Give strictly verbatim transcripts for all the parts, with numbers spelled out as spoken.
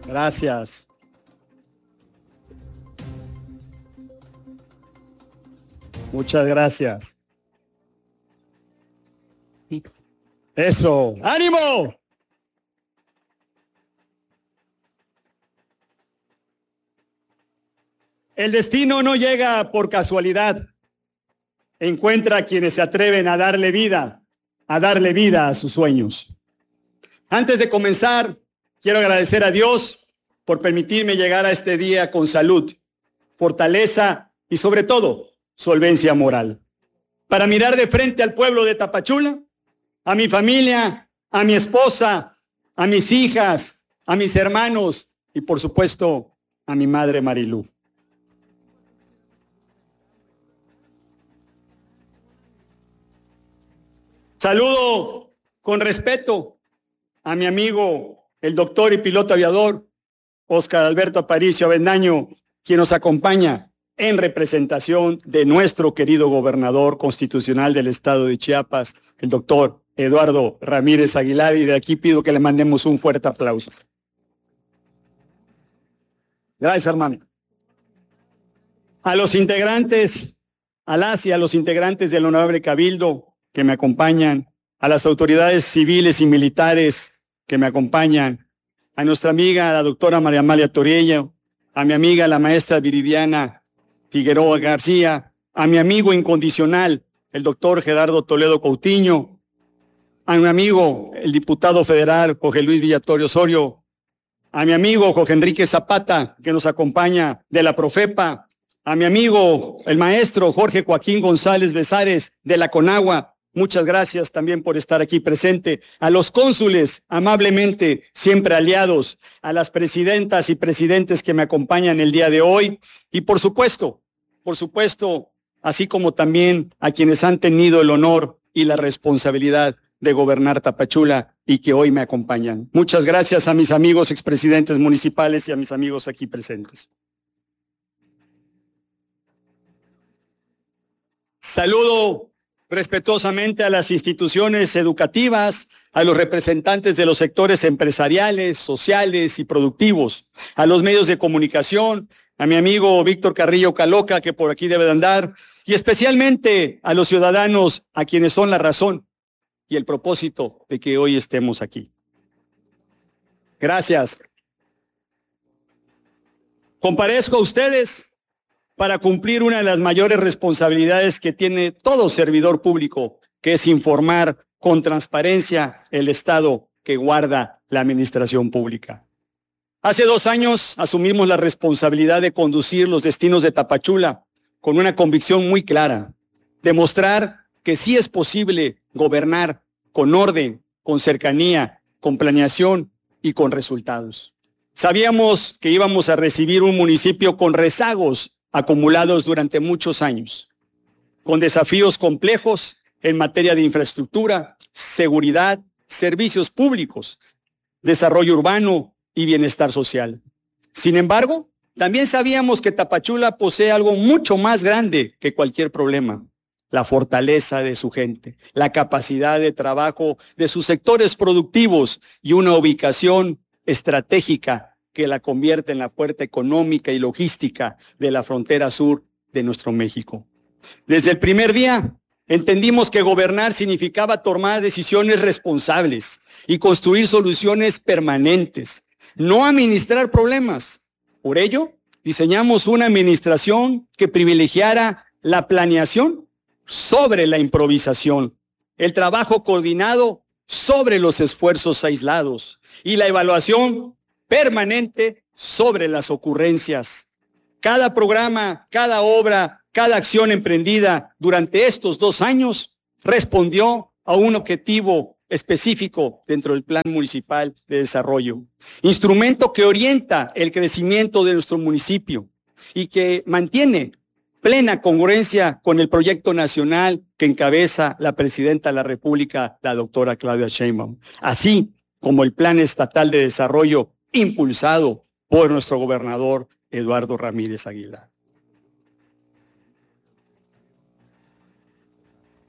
Gracias. Muchas gracias. Eso. ¡Ánimo! El destino no llega por casualidad. Encuentra a quienes se atreven a darle vida, a darle vida a sus sueños. Antes de comenzar, quiero agradecer a Dios por permitirme llegar a este día con salud, fortaleza y sobre todo, solvencia moral. Para mirar de frente al pueblo de Tapachula, a mi familia, a mi esposa, a mis hijas, a mis hermanos y por supuesto a mi madre Marilú. Saludo con respeto a mi amigo, el doctor y piloto aviador, Óscar Alberto Aparicio Avendaño, quien nos acompaña en representación de nuestro querido gobernador constitucional del estado de Chiapas, el doctor Eduardo Ramírez Aguilar, y de aquí pido que le mandemos un fuerte aplauso. Gracias, hermano. A los integrantes, a las y a los integrantes del honorable Cabildo que me acompañan, a las autoridades civiles y militares que me acompañan, a nuestra amiga la doctora María Amalia Torello, a mi amiga la maestra Viridiana Figueroa García, a mi amigo incondicional, el doctor Gerardo Toledo Coutinho, a mi amigo, el diputado federal Jorge Luis Villatorio Osorio, a mi amigo Jorge Enrique Zapata, que nos acompaña de la Profepa, a mi amigo, el maestro Jorge Joaquín González Besares, de la Conagua. Muchas gracias también por estar aquí presente. A los cónsules, amablemente, siempre aliados, a las presidentas y presidentes que me acompañan el día de hoy, y por supuesto, por supuesto, así como también a quienes han tenido el honor y la responsabilidad de gobernar Tapachula y que hoy me acompañan. Muchas gracias a mis amigos expresidentes municipales y a mis amigos aquí presentes. Saludo respetuosamente a las instituciones educativas, a los representantes de los sectores empresariales, sociales y productivos, a los medios de comunicación, a mi amigo Víctor Carrillo Caloca, que por aquí debe de andar, y especialmente a los ciudadanos a quienes son la razón y el propósito de que hoy estemos aquí. Gracias. Comparezco a ustedes para cumplir una de las mayores responsabilidades que tiene todo servidor público, que es informar con transparencia el estado que guarda la administración pública. Hace dos años asumimos la responsabilidad de conducir los destinos de Tapachula con una convicción muy clara, demostrar que sí es posible gobernar con orden, con cercanía, con planeación y con resultados. Sabíamos que íbamos a recibir un municipio con rezagos acumulados durante muchos años, con desafíos complejos en materia de infraestructura, seguridad, servicios públicos, desarrollo urbano y bienestar social. Sin embargo, también sabíamos que Tapachula posee algo mucho más grande que cualquier problema: la fortaleza de su gente, la capacidad de trabajo de sus sectores productivos y una ubicación estratégica que la convierte en la puerta económica y logística de la frontera sur de nuestro México. Desde el primer día entendimos que gobernar significaba tomar decisiones responsables y construir soluciones permanentes, no administrar problemas. Por ello, diseñamos una administración que privilegiara la planeación sobre la improvisación, el trabajo coordinado sobre los esfuerzos aislados y la evaluación permanente sobre las ocurrencias. Cada programa, cada obra, cada acción emprendida durante estos dos años respondió a un objetivo específico dentro del Plan Municipal de Desarrollo, instrumento que orienta el crecimiento de nuestro municipio y que mantiene plena congruencia con el proyecto nacional que encabeza la presidenta de la República, la doctora Claudia Sheinbaum, así como el Plan Estatal de Desarrollo impulsado por nuestro gobernador Eduardo Ramírez Aguilar.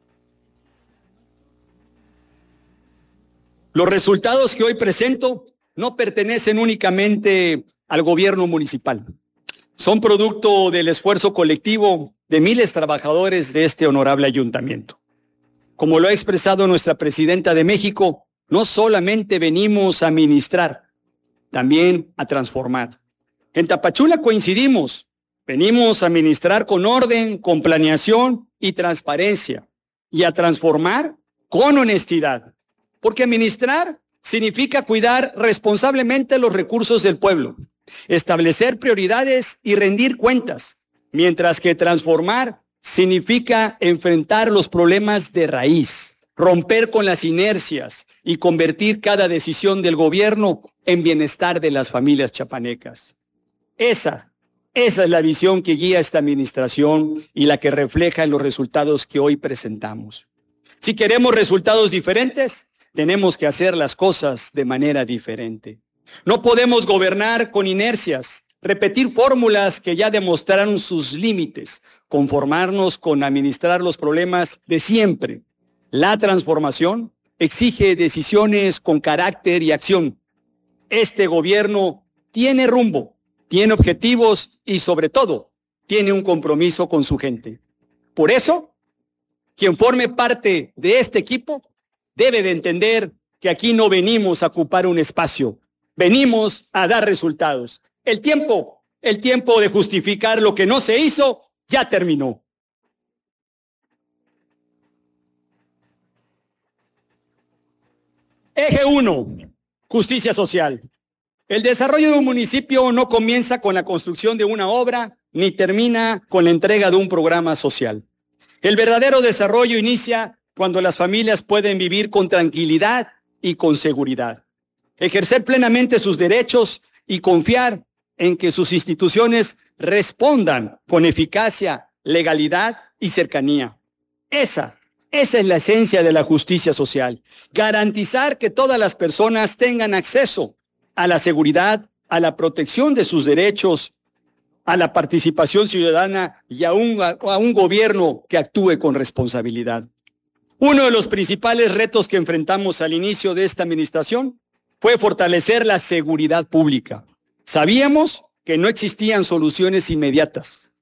Los resultados que hoy presento no pertenecen únicamente al gobierno municipal. Son producto del esfuerzo colectivo de miles de trabajadores de este honorable ayuntamiento. Como lo ha expresado nuestra presidenta de México, no solamente venimos a administrar, también a transformar. En Tapachula coincidimos, venimos a administrar con orden, con planeación y transparencia, y a transformar con honestidad, porque administrar significa cuidar responsablemente los recursos del pueblo, establecer prioridades y rendir cuentas, mientras que transformar significa enfrentar los problemas de raíz, romper con las inercias y convertir cada decisión del gobierno en bienestar de las familias chapanecas. Esa, esa es la visión que guía esta administración y la que refleja en los resultados que hoy presentamos. Si queremos resultados diferentes, tenemos que hacer las cosas de manera diferente. No podemos gobernar con inercias, repetir fórmulas que ya demostraron sus límites, conformarnos con administrar los problemas de siempre. La transformación exige decisiones con carácter y acción. Este gobierno tiene rumbo, tiene objetivos y sobre todo tiene un compromiso con su gente. Por eso, quien forme parte de este equipo debe de entender que aquí no venimos a ocupar un espacio, venimos a dar resultados. El tiempo, el tiempo de justificar lo que no se hizo ya terminó. Eje uno, justicia social. El desarrollo de un municipio no comienza con la construcción de una obra ni termina con la entrega de un programa social. El verdadero desarrollo inicia cuando las familias pueden vivir con tranquilidad y con seguridad, ejercer plenamente sus derechos y confiar en que sus instituciones respondan con eficacia, legalidad y cercanía. Esa, esa es la esencia de la justicia social, garantizar que todas las personas tengan acceso a la seguridad, a la protección de sus derechos, a la participación ciudadana y a un, a un gobierno que actúe con responsabilidad. Uno de los principales retos que enfrentamos al inicio de esta administración fue fortalecer la seguridad pública. Sabíamos que no existían soluciones inmediatas.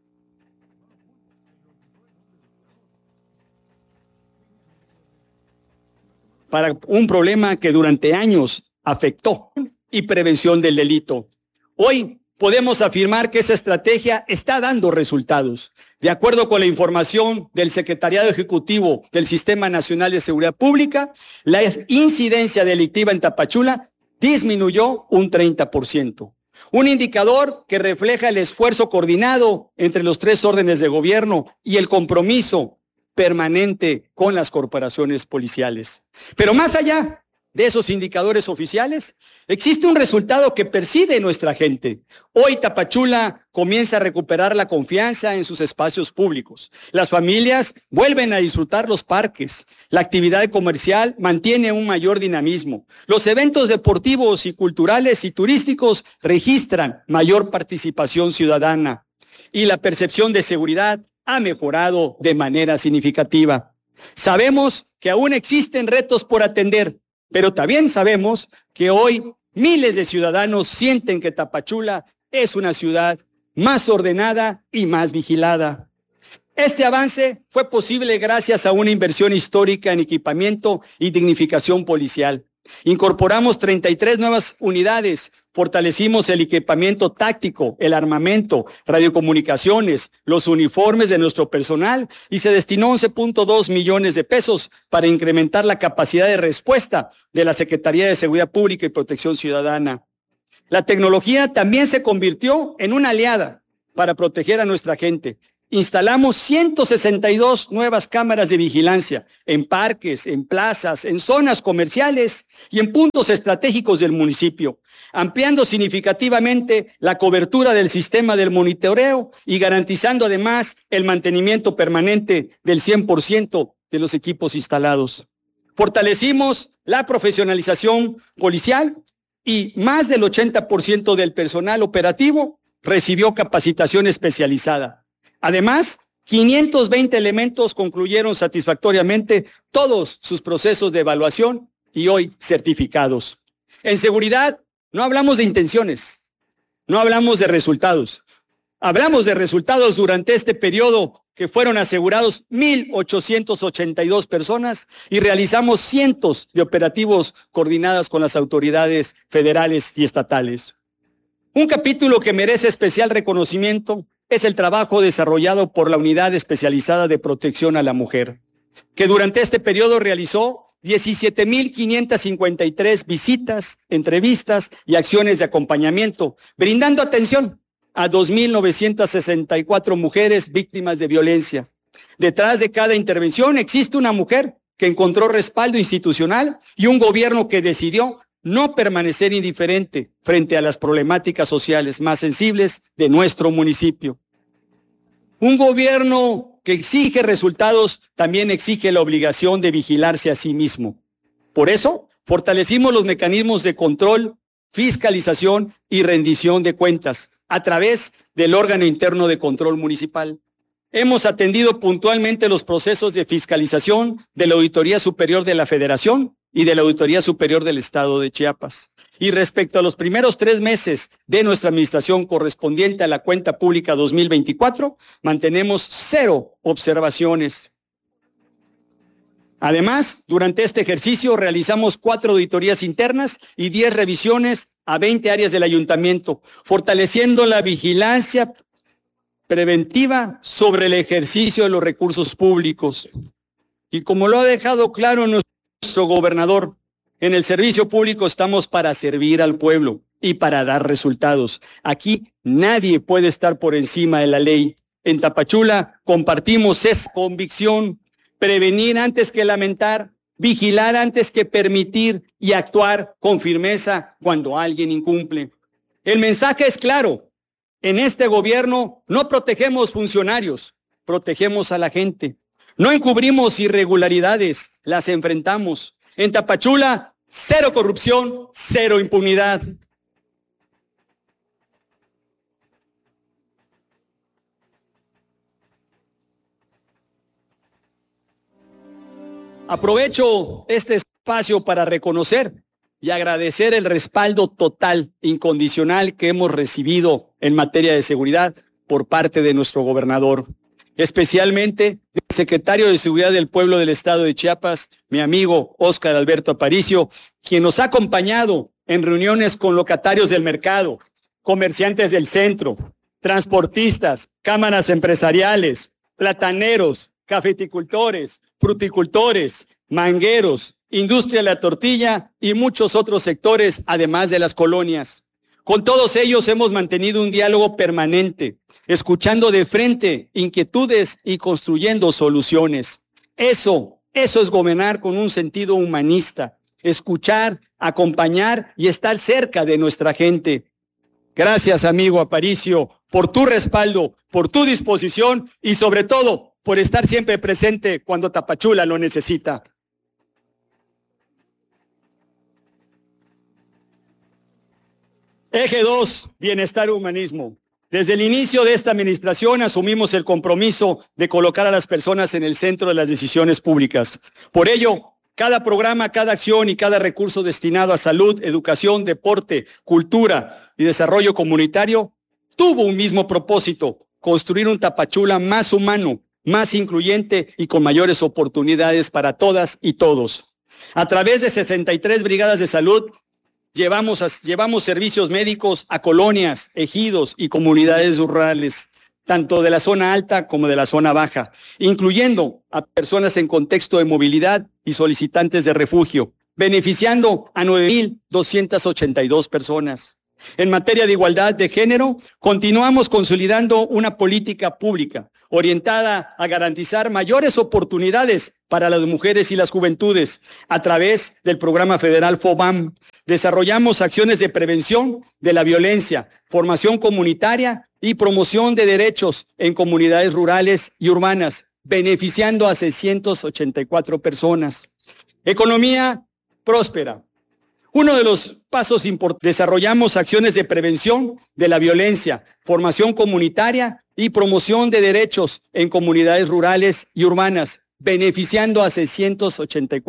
Para un problema que durante años afectó y prevención del delito. Hoy podemos afirmar que esa estrategia está dando resultados. De acuerdo con la información del Secretariado Ejecutivo del Sistema Nacional de Seguridad Pública, la incidencia delictiva en Tapachula disminuyó un treinta por ciento. Un indicador que refleja el esfuerzo coordinado entre los tres órdenes de gobierno y el compromiso permanente con las corporaciones policiales. Pero más allá de esos indicadores oficiales, existe un resultado que percibe nuestra gente. Hoy Tapachula comienza a recuperar la confianza en sus espacios públicos. Las familias vuelven a disfrutar los parques. La actividad comercial mantiene un mayor dinamismo. Los eventos deportivos y culturales y turísticos registran mayor participación ciudadana. Y la percepción de seguridad ha mejorado de manera significativa. Sabemos que aún existen retos por atender, pero también sabemos que hoy miles de ciudadanos sienten que Tapachula es una ciudad más ordenada y más vigilada. Este avance fue posible gracias a una inversión histórica en equipamiento y dignificación policial. Incorporamos treinta y tres nuevas unidades, fortalecimos el equipamiento táctico, el armamento, radiocomunicaciones, los uniformes de nuestro personal y se destinó once punto dos millones de pesos para incrementar la capacidad de respuesta de la Secretaría de Seguridad Pública y Protección Ciudadana. La tecnología también se convirtió en una aliada para proteger a nuestra gente. Instalamos ciento sesenta y dos nuevas cámaras de vigilancia en parques, en plazas, en zonas comerciales y en puntos estratégicos del municipio, ampliando significativamente la cobertura del sistema del monitoreo y garantizando además el mantenimiento permanente del cien por ciento de los equipos instalados. Fortalecimos la profesionalización policial y más del ochenta por ciento del personal operativo recibió capacitación especializada. Además, quinientos veinte elementos concluyeron satisfactoriamente todos sus procesos de evaluación y hoy certificados. En seguridad no hablamos de intenciones, no hablamos de resultados. Hablamos de resultados durante este periodo que fueron asegurados mil ochocientas ochenta y dos personas y realizamos cientos de operativos coordinados con las autoridades federales y estatales. Un capítulo que merece especial reconocimiento es el trabajo desarrollado por la Unidad Especializada de Protección a la Mujer, que durante este periodo realizó diecisiete mil quinientas cincuenta y tres visitas, entrevistas y acciones de acompañamiento, brindando atención a dos mil novecientas sesenta y cuatro mujeres víctimas de violencia. Detrás de cada intervención existe una mujer que encontró respaldo institucional y un gobierno que decidió no permanecer indiferente frente a las problemáticas sociales más sensibles de nuestro municipio. Un gobierno que exige resultados también exige la obligación de vigilarse a sí mismo. Por eso, fortalecimos los mecanismos de control, fiscalización y rendición de cuentas a través del órgano interno de control municipal. Hemos atendido puntualmente los procesos de fiscalización de la Auditoría Superior de la Federación y de la Auditoría Superior del Estado de Chiapas. Y respecto a los primeros tres meses de nuestra administración correspondiente a la cuenta pública dos mil veinticuatro, mantenemos cero observaciones. Además, durante este ejercicio realizamos cuatro auditorías internas y diez revisiones a veinte áreas del ayuntamiento, fortaleciendo la vigilancia preventiva sobre el ejercicio de los recursos públicos. Y como lo ha dejado claro nuestro gobernador, en el servicio público estamos para servir al pueblo y para dar resultados. Aquí nadie puede estar por encima de la ley. En Tapachula compartimos esa convicción: prevenir antes que lamentar, vigilar antes que permitir y actuar con firmeza cuando alguien incumple. El mensaje es claro: en este gobierno no protegemos funcionarios, protegemos a la gente. No encubrimos irregularidades, las enfrentamos. En Tapachula, cero corrupción, cero impunidad. Aprovecho este espacio para reconocer y agradecer el respaldo total, incondicional que hemos recibido en materia de seguridad por parte de nuestro gobernador, especialmente del secretario de Seguridad del Pueblo del Estado de Chiapas, mi amigo Óscar Alberto Aparicio, quien nos ha acompañado en reuniones con locatarios del mercado, comerciantes del centro, transportistas, cámaras empresariales, plataneros, cafeticultores, fruticultores, mangueros, industria de la tortilla y muchos otros sectores, además de las colonias. Con todos ellos hemos mantenido un diálogo permanente, escuchando de frente inquietudes y construyendo soluciones. Eso, eso es gobernar con un sentido humanista, escuchar, acompañar y estar cerca de nuestra gente. Gracias, amigo Aparicio, por tu respaldo, por tu disposición y sobre todo por estar siempre presente cuando Tapachula lo necesita. Eje dos, bienestar y humanismo. Desde el inicio de esta administración asumimos el compromiso de colocar a las personas en el centro de las decisiones públicas. Por ello, cada programa, cada acción y cada recurso destinado a salud, educación, deporte, cultura y desarrollo comunitario tuvo un mismo propósito: construir un Tapachula más humano, más incluyente y con mayores oportunidades para todas y todos. A través de sesenta y tres brigadas de salud, llevamos, a, llevamos servicios médicos a colonias, ejidos y comunidades rurales, tanto de la zona alta como de la zona baja, incluyendo a personas en contexto de movilidad y solicitantes de refugio, beneficiando a nueve mil doscientas ochenta y dos personas. En materia de igualdad de género, continuamos consolidando una política pública orientada a garantizar mayores oportunidades para las mujeres y las juventudes a través del programa federal FOBAM. Desarrollamos acciones de prevención de la violencia, formación comunitaria y promoción de derechos en comunidades rurales y urbanas, beneficiando a seiscientas ochenta y cuatro personas. Economía próspera. Uno de los pasos importantes, desarrollamos acciones de prevención de la violencia, formación comunitaria y promoción de derechos en comunidades rurales y urbanas, beneficiando a seiscientas ochenta y cuatro